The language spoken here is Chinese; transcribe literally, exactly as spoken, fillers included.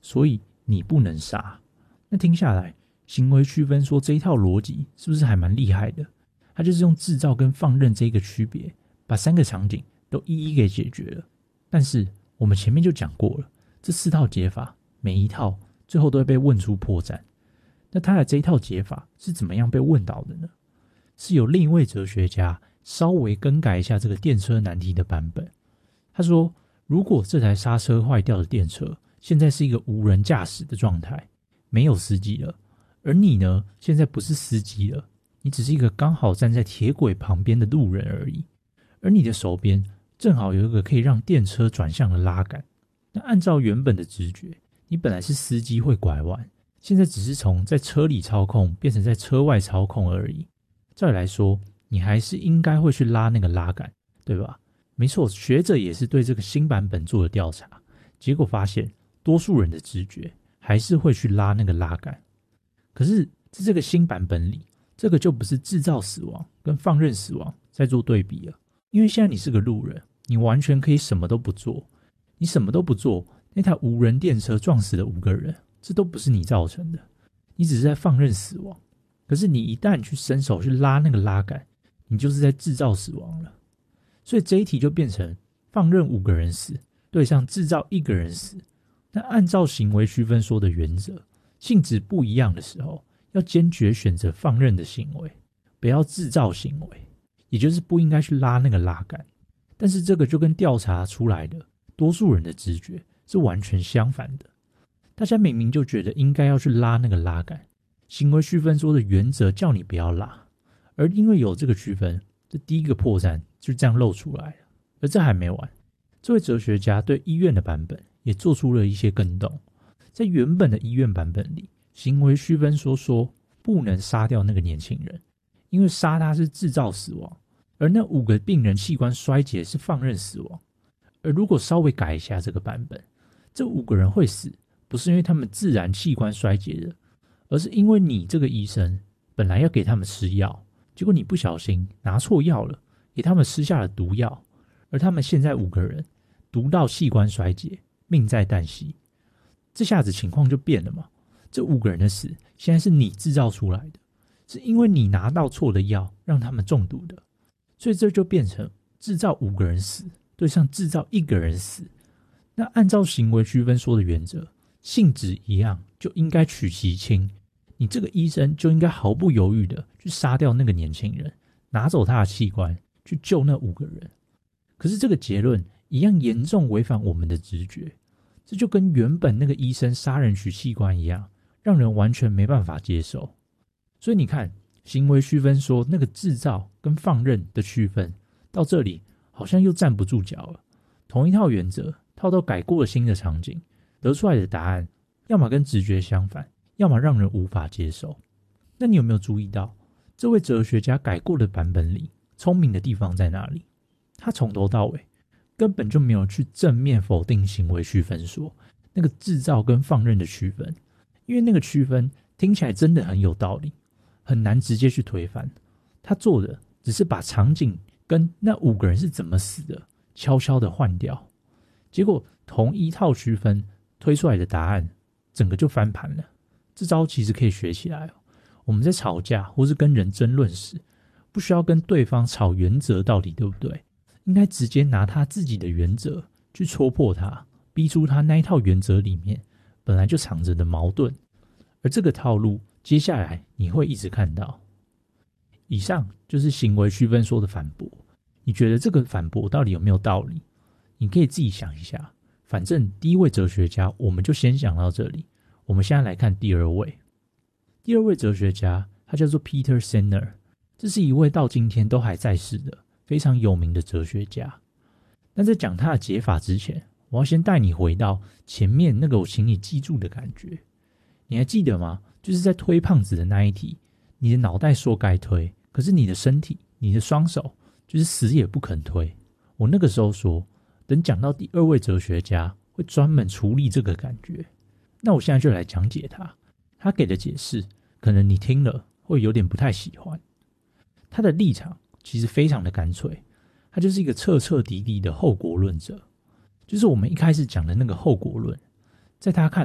所以你不能杀。那听下来，行为区分说这一套逻辑是不是还蛮厉害的？它就是用制造跟放任这个区别，把三个场景都一一给解决了。但是我们前面就讲过了，这四套解法每一套最后都会被问出破绽。那他的这一套解法是怎么样被问到的呢？是由另一位哲学家稍微更改一下这个电车难题的版本。他说，如果这台刹车坏掉的电车现在是一个无人驾驶的状态，没有司机了，而你呢，现在不是司机了，你只是一个刚好站在铁轨旁边的路人而已，而你的手边正好有一个可以让电车转向的拉杆。那按照原本的直觉，你本来是司机会拐弯，现在只是从在车里操控变成在车外操控而已。照理来说，你还是应该会去拉那个拉杆，对吧？没错，学者也是对这个新版本做了调查，结果发现多数人的直觉还是会去拉那个拉杆。可是在这个新版本里，这个就不是制造死亡跟放任死亡在做对比了。因为现在你是个路人，你完全可以什么都不做，你什么都不做，那台无人电车撞死了五个人，这都不是你造成的，你只是在放任死亡。可是你一旦去伸手去拉那个拉杆，你就是在制造死亡了。所以这一题就变成放任五个人死对上制造一个人死。那按照行为区分说的原则，性质不一样的时候，要坚决选择放任的行为，不要制造行为，也就是不应该去拉那个拉杆。但是这个就跟调查出来的多数人的直觉是完全相反的。大家明明就觉得应该要去拉那个拉杆，行为区分说的原则叫你不要拉，而因为有这个区分，这第一个破绽就这样露出来了。而这还没完，这位哲学家对医院的版本也做出了一些更动。在原本的医院版本里，行为区分说说不能杀掉那个年轻人，因为杀他是制造死亡，而那五个病人器官衰竭是放任死亡。而如果稍微改一下这个版本，这五个人会死，不是因为他们自然器官衰竭的，而是因为你这个医生本来要给他们吃药，结果你不小心拿错药了，给他们吃下了毒药，而他们现在五个人毒到器官衰竭，命在旦夕。这下子情况就变了嘛，这五个人的死现在是你制造出来的，是因为你拿到错的药让他们中毒的。所以这就变成制造五个人死对上制造一个人死。那按照行为区分说的原则，性质一样就应该取其轻，你这个医生就应该毫不犹豫的去杀掉那个年轻人，拿走他的器官，去救那五个人。可是这个结论一样严重违反我们的直觉，这就跟原本那个医生杀人取器官一样，让人完全没办法接受。所以你看，行为区分说那个制造跟放任的区分，到这里好像又站不住脚了。同一套原则套到改过了新的场景，得出来的答案要么跟直觉相反，要么让人无法接受。那你有没有注意到，这位哲学家改过的版本里，聪明的地方在哪里？他从头到尾根本就没有去正面否定行为区分说那个制造跟放任的区分，因为那个区分听起来真的很有道理，很难直接去推翻。他做的只是把场景跟那五个人是怎么死的悄悄的换掉，结果同一套区分推出来的答案整个就翻盘了。这招其实可以学起来哦。我们在吵架或是跟人争论时，不需要跟对方吵原则到底对不对，应该直接拿他自己的原则去戳破他，逼出他那一套原则里面本来就藏着的矛盾。而这个套路接下来你会一直看到。以上就是行为区分说的反驳，你觉得这个反驳到底有没有道理？你可以自己想一下，反正第一位哲学家我们就先讲到这里。我们现在来看第二位。第二位哲学家他叫做 Peter Singer， 这是一位到今天都还在世的非常有名的哲学家。但在讲他的解法之前，我要先带你回到前面那个我请你记住的感觉。你还记得吗？就是在推胖子的那一题，你的脑袋说该推，可是你的身体你的双手就是死也不肯推。我那个时候说等讲到第二位哲学家会专门处理这个感觉。那我现在就来讲解他，他给的解释可能你听了会有点不太喜欢。他的立场其实非常的干脆，他就是一个彻彻底底的后果论者，就是我们一开始讲的那个后果论。在他看